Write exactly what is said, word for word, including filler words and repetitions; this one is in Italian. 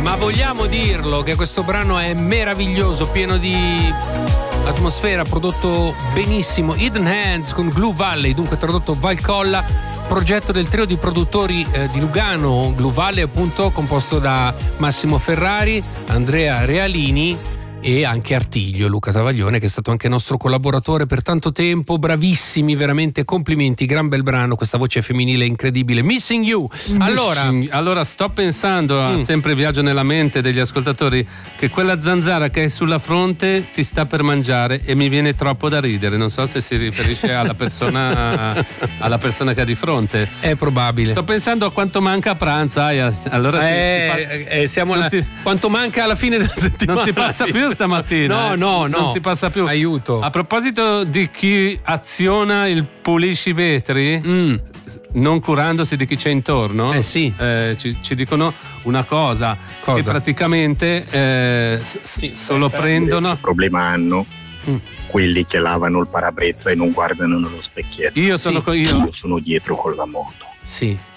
Ma vogliamo dirlo che questo brano è meraviglioso, pieno di atmosfera, prodotto benissimo. Hidden Hands con Glue Valley, dunque tradotto Valcolla, progetto del trio di produttori eh, di Lugano, Glue Valley appunto, composto da Massimo Ferrari, Andrea Realini e anche Artiglio, Luca Travaglione, che è stato anche nostro collaboratore per tanto tempo. Bravissimi, veramente complimenti, gran bel brano, questa voce femminile incredibile. Missing You. Allora, Missing. allora sto pensando a Mm. sempre viaggio nella mente degli ascoltatori, che quella zanzara che è sulla fronte ti sta per mangiare e mi viene troppo da ridere. Non so se si riferisce alla persona alla persona che ha di fronte. è probabile. Sto pensando a quanto manca a pranzo. ah, allora ti- Eh, ti fa- eh, siamo non alla- ti- quanto manca alla fine della settimana? non ti passa più stamattina? No, eh? no, no. Non ti passa più. Aiuto. A proposito di chi aziona il pulisci vetri, Mm. non curandosi di chi c'è intorno, Eh sì. eh, ci, ci dicono una cosa, Cosa? che praticamente eh, s- s- solo prendono. Che problema hanno Mm. quelli che lavano il parabrezza e non guardano nello specchietto? Io sono Sì. co- io, Io sono dietro con la moto. Sì.